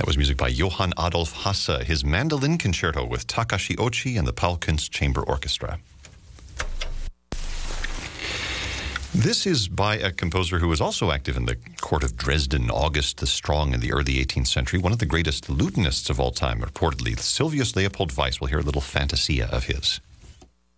That was music by Johann Adolf Hasse, his mandolin concerto with Takashi Ochi and the Paulkunst Chamber Orchestra. This is by a composer who was also active in the court of Dresden, August the Strong, in the early 18th century, one of the greatest lutanists of all time, reportedly, Sylvius Leopold Weiss. We'll hear a little fantasia of his.